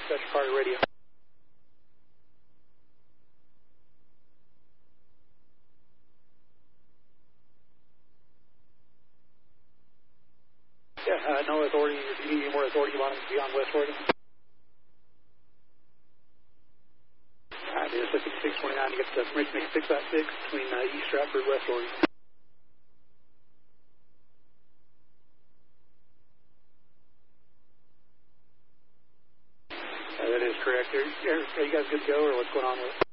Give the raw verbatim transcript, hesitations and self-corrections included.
Special Carter Radio. Yeah, uh, no authority. If you need any more authority, you want them to be on West Oregon. Alright, it's six twenty-nine. You get the permission to six five six between uh, East Stratford, West Oregon. Uh, that is correct. Are, are you guys good to go, or what's going on with it?